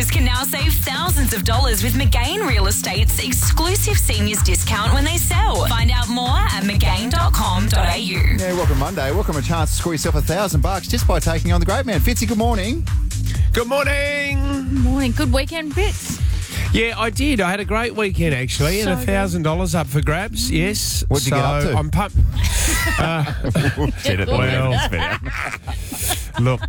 Seniors can now save thousands of dollars with McGain Real Estate's exclusive seniors discount when they sell. Find out more at mcgain.com.au. Yeah, welcome Monday. Welcome a chance to score yourself $1,000 just by taking on the great man. Fitzy, good morning. Good morning. Morning. Good weekend, Fitz. Yeah, I did. I had a great weekend, actually, and $1,000 up for grabs, yes. What'd you get up to? I'm pumped. Look,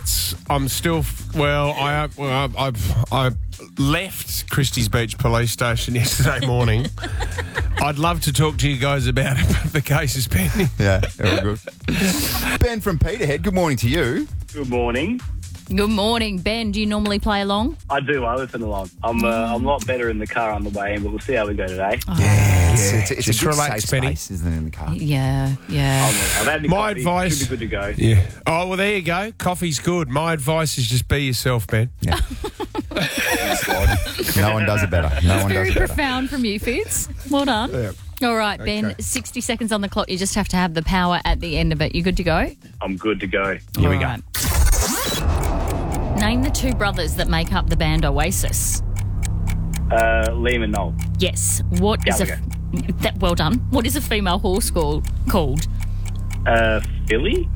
I left Christie's Beach Police Station yesterday morning. I'd love to talk to you guys about it, but the case is pending. Yeah, very good. Ben from Peterhead, good morning to you. Good morning. Good morning, Ben. Do you normally play along? I do. I listen along. I'm a lot better in the car on the way in, but we'll see how we go today. It's a Just good relax, safe Benny. space, isn't it, in the car? Yeah. I've had My coffee. advice- Should be good to go. Yeah. Oh, well, there you go. Coffee's good. My advice is just be yourself, Ben. Yeah. No one does it better. No one does Very it better. profound from you, Fitz. Well done. Yeah. All right, Ben, 60 seconds on the clock. You just have to have the power at the end of it. You good to go? I'm good to go. Here we All go. right. Name the two brothers that make up the band Oasis. Liam and Noel. Yes. What is well done. What is a female horse called? Philly?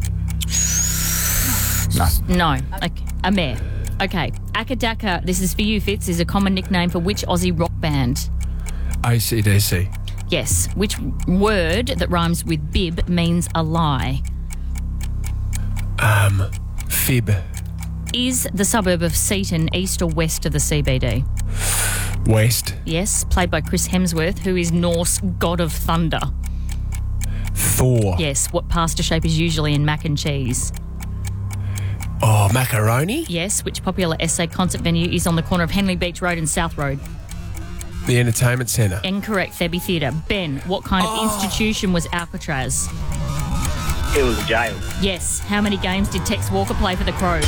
No. Okay. A mare. Okay. Akadaka, this is for you, Fitz, is a common nickname for which Aussie rock band? AC/DC. Yes. Which word that rhymes with bib means a lie? Fib. Is the suburb of Seaton east or west of the CBD? West. Yes. Played by Chris Hemsworth, who is Norse god of thunder. Thor. Yes. What pasta shape is usually in mac and cheese? Oh, macaroni. Yes. Which popular essay concert venue is on the corner of Henley Beach Road and South Road? The Entertainment Centre. Incorrect. Thebby Theatre. Ben, what kind of institution was Alcatraz? It was a jail. Yes. How many games did Tex Walker play for the Crows?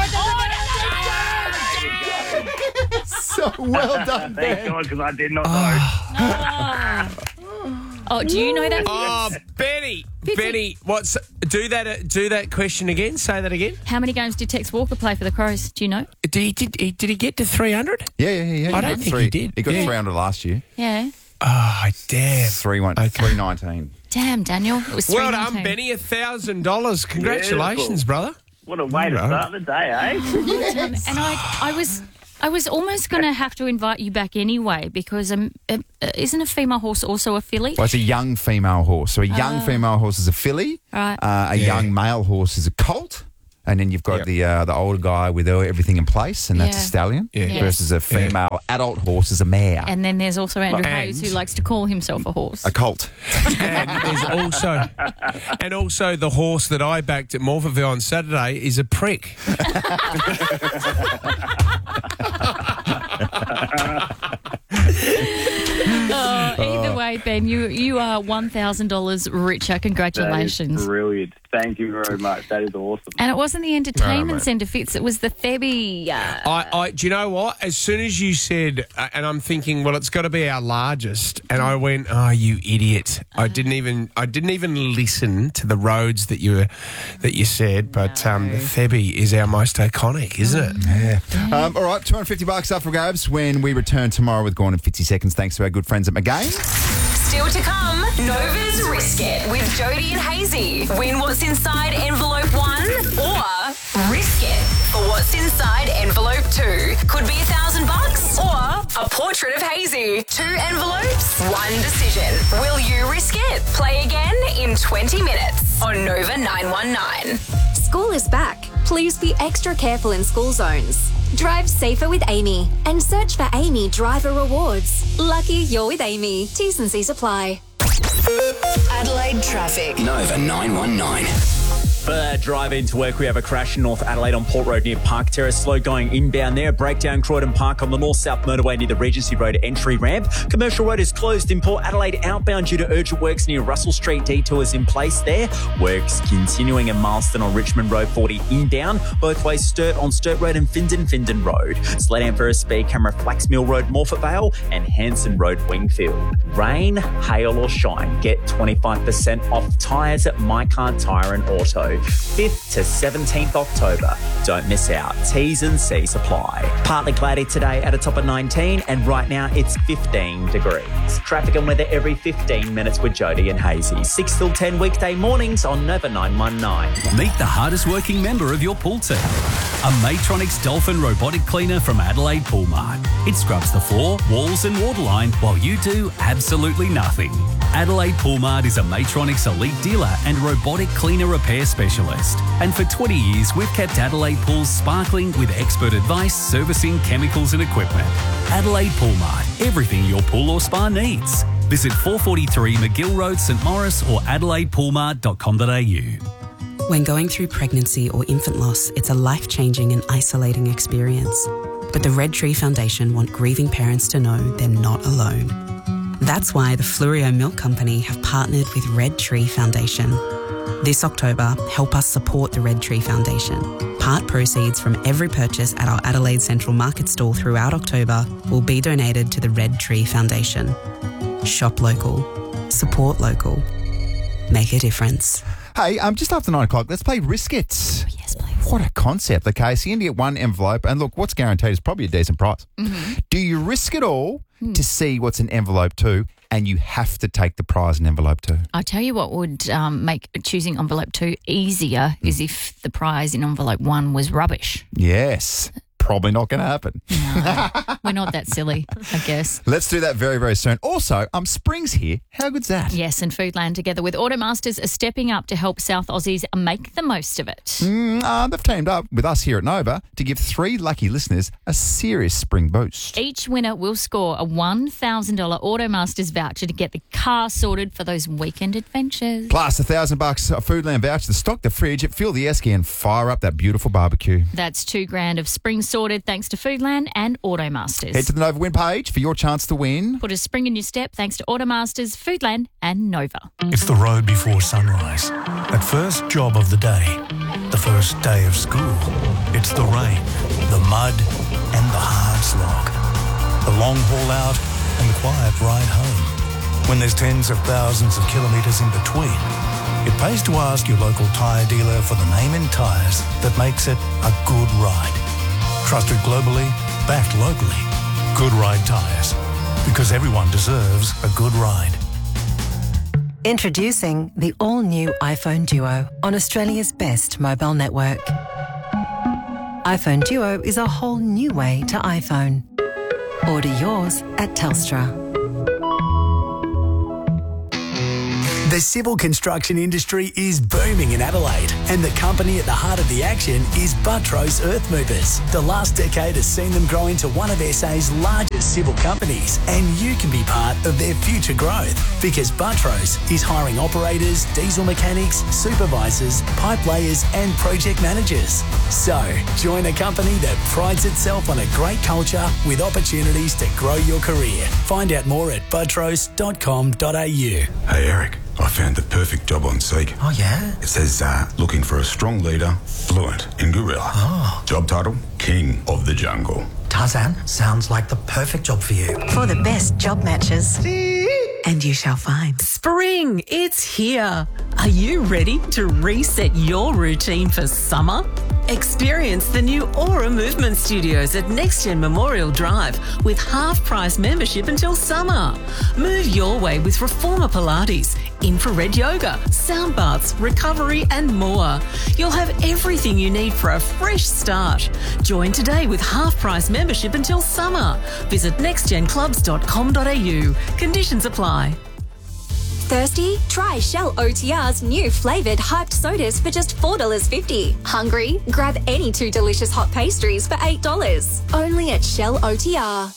So well done, Thank Ben. God, because I did not know. Oh, do you know that? Oh, Benny. Benny, do that question again. Say that again. How many games did Tex Walker play for the Crows? Do you know? Did he get to 300? Yeah. I don't think he did. He got Yeah. 300 last year. Yeah. Oh, damn. 319. Damn, Daniel. It was Well 319. done, Benny. $1,000. Congratulations, brother. What a way to start the day, eh? And I was almost going to have to invite you back anyway because isn't a female horse also a filly? Well, it's a young female horse. So a young female horse is a filly. Right. A young male horse is a colt. And then you've got the older guy with everything in place, and that's a Yeah. stallion. Yeah. Versus a female adult horse is a mare. And then there's also Andrew And- Hayes, who likes to call himself a horse. A colt. And there's also the horse that I backed at Morphettville on Saturday is a prick. Either way, Ben, you are $1,000 richer. Congratulations. That is brilliant. Thank you very much. That is awesome. And it wasn't the entertainment centre, Fitz. It was the Thebby. Do you know what? As soon as you said, and I'm thinking, well, it's got to be our largest, and I went, oh, you idiot! I didn't even listen to the roads that you said, but the Thebby is our most iconic, isn't it? Yeah. All right, $250 up for grabs when we return tomorrow with Gone in 50 seconds. Thanks to our good friends at McGain. Still to come, Nova's Risk It with Jody and Hazy. Win what's inside envelope 1 or risk it for what's inside envelope 2. Could be $1,000 or a portrait of Hazy. 2 envelopes, 1 decision. Will you risk it? Play again in 20 minutes on Nova 919. School is back. Please be extra careful in school zones. Drive safer with Amy and search for Amy Driver Rewards. Lucky you're with Amy. T's and C's apply. Adelaide traffic. Nova 919. For that drive into work, we have a crash in North Adelaide on Port Road near Park Terrace. Slow going inbound there. Breakdown Croydon Park on the north-south motorway near the Regency Road entry ramp. Commercial Road is closed in Port Adelaide outbound due to urgent works near Russell Street. Detours in place there. Works continuing in Marston on Richmond Road 40 inbound. Both ways Sturt on Sturt Road and Findon Road. Slow down for a speed camera Flaxmill Road Morphett Vale and Hanson Road Wingfield. Rain, hail or shine. Get 25% off tyres at My Car Tyre and Auto. 5th to 17th October. Don't miss out. T's and C's apply. Partly cloudy today at a top of 19, and right now it's 15 degrees. Traffic and weather every 15 minutes with Jody and Hazy. 6 till 10 weekday mornings on Nova 919. Meet the hardest working member of your pool team. A Matronics Dolphin robotic cleaner from Adelaide Pool Mart. It scrubs the floor, walls and waterline while you do absolutely nothing. Adelaide Pool Mart is a Matronics elite dealer and robotic cleaner repair specialist. And for 20 years, we've kept Adelaide pools sparkling with expert advice, servicing, chemicals and equipment. Adelaide Pool Mart. Everything your pool or spa needs. Visit 443 McGill Road, St Maurice or adelaidepoolmart.com.au. When going through pregnancy or infant loss, it's a life-changing and isolating experience. But the Red Tree Foundation want grieving parents to know they're not alone. That's why the Fluorio Milk Company have partnered with Red Tree Foundation. This October, help us support the Red Tree Foundation. Part proceeds from every purchase at our Adelaide Central Market stall throughout October will be donated to the Red Tree Foundation. Shop local. Support local. Make a difference. Hey, just after 9 o'clock, let's play Risk It. Oh, yes, please. What a concept, okay? So you only get one envelope, and look, what's guaranteed is probably a decent price. Mm-hmm. Do you risk it all to see what's in envelope 2, and you have to take the prize in envelope 2? I tell you what would make choosing envelope 2 easier is if the prize in envelope 1 was rubbish. Yes. Probably not going to happen. No, we're not that silly, I guess. Let's do that very, very soon. Also, Spring's here. How good's that? Yes, and Foodland together with Automasters are stepping up to help South Aussies make the most of it. They've teamed up with us here at Nova to give 3 lucky listeners a serious spring boost. Each winner will score a $1,000 Automasters voucher to get the car sorted for those weekend adventures. Plus $1,000 Foodland voucher to stock the fridge, fill the esky and fire up that beautiful barbecue. That's $2,000 of spring sorted thanks to Foodland and Automasters. Head to the Nova Win page for your chance to win. Put a spring in your step thanks to Automasters, Foodland and Nova. It's the road before sunrise. That first job of the day. The first day of school. It's the rain, the mud and the hard slog. The long haul out and the quiet ride home. When there's tens of thousands of kilometres in between, it pays to ask your local tyre dealer for the name in tyres that makes it a good ride. Trusted globally, backed locally. Good Ride Tyres. Because everyone deserves a good ride. Introducing the all-new iPhone Duo on Australia's best mobile network. iPhone Duo is a whole new way to iPhone. Order yours at Telstra. The civil construction industry is booming in Adelaide, and the company at the heart of the action is Buttrose Earth Movers. The last decade has seen them grow into one of SA's largest civil companies, and you can be part of their future growth because Buttrose is hiring operators, diesel mechanics, supervisors, pipe layers, and project managers. So, join a company that prides itself on a great culture with opportunities to grow your career. Find out more at buttrose.com.au. Hey, Eric. I found the perfect job on Seek. Oh, yeah? It says, looking for a strong leader, fluent in gorilla. Oh. Job title, King of the Jungle. Tarzan, sounds like the perfect job for you. For the best job matches. And you shall find. Spring, it's here. Are you ready to reset your routine for summer? Experience the new Aura Movement Studios at NextGen Memorial Drive with half-price membership until summer. Move your way with Reformer Pilates, infrared yoga, sound baths, recovery and more. You'll have everything you need for a fresh start. Join today with half-price membership until summer. Visit nextgenclubs.com.au. Conditions apply. Thirsty? Try Shell OTR's new flavoured hyped sodas for just $4.50. Hungry? Grab any 2 delicious hot pastries for $8. Only at Shell OTR.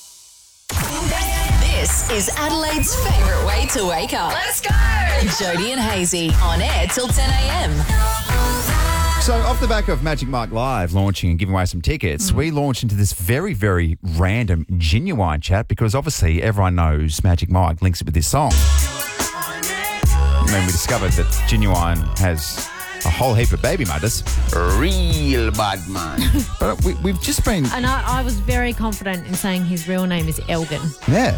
This is Adelaide's favourite way to wake up. Let's go! Jody and Hazy on air till 10 a.m. So off the back of Magic Mike Live launching and giving away some tickets, we launched into this very, very random Genuine chat because obviously everyone knows Magic Mike links it with this song. And then we discovered that Genuine has a whole heap of baby mothers. Real bad man. But we've just been... And I was very confident in saying his real name is Elgin. Yeah.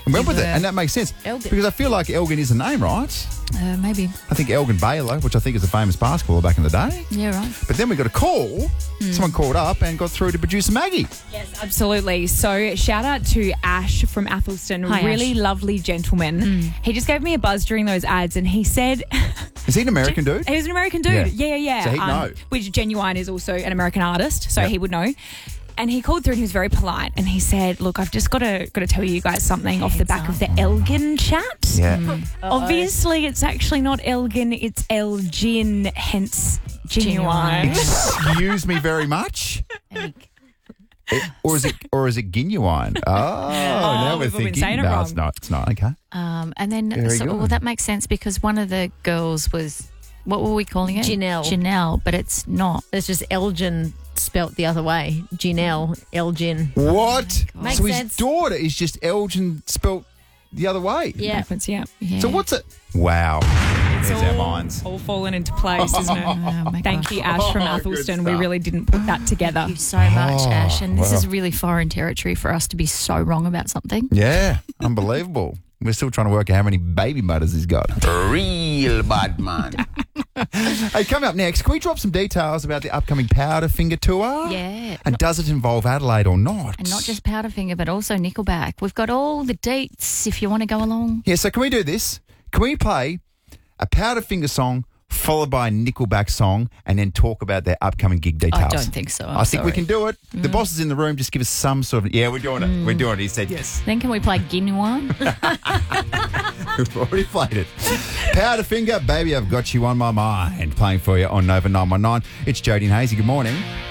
And went with it, and that makes sense. Elgin. Because I feel like Elgin is a name, right? Maybe. I think Elgin Baylor, which I think is a famous basketballer back in the day. Yeah, right. But then we got a call. Someone called up and got through to producer Maggie. Yes, absolutely. So shout out to Ash from Athelston. Hi, really Ash. lovely gentleman. He just gave me a buzz during those ads and he said... Is he an American dude? He was an American dude. Yeah. So he'd know. Which Genuine is also an American artist, so he would know. And he called through and he was very polite and he said, look, I've just got to tell you guys something off the back of the Elgin chat. Yeah. Obviously, it's actually not Elgin, it's Elgin, hence Genuine. Excuse me very much. Or is it Genuine? Oh, now we're we've all been thinking. saying it No, wrong. it's not. Okay. And then, Very good. well, that makes sense because one of the girls was, what were we calling it? Janelle, but it's not. It's just Elgin spelt the other way. Janelle, Elgin. What? Makes so his sense. daughter is just Elgin spelt the other way. Yeah. So what's it? Wow. There's our minds. All fallen into place, isn't it? Oh, my Thank gosh. you, Ash from Good Athelston. We stuff. really didn't put that together. Thank you so much, Ash. And this wow. is really foreign territory for us to be so wrong about something. Yeah, unbelievable. We're still trying to work out how many baby mothers he's got. Real bad man. Hey, coming up next, can we drop some details about the upcoming Powderfinger tour? Yeah. And does it involve Adelaide or not? And not just Powderfinger, but also Nickelback. We've got all the dates if you want to go along. Yeah, so can we do this? Can we play a Powderfinger song followed by a Nickelback song and then talk about their upcoming gig details? I don't think so. I think we can do it. The boss is in the room. Just give us some sort of... Yeah, we're doing it. We're doing it. He said yes. Then can we play Genuine? We've already played it. Powderfinger, baby, I've got you on my mind. Playing for you on Nova 919. It's Jodie and Hazy. Good morning.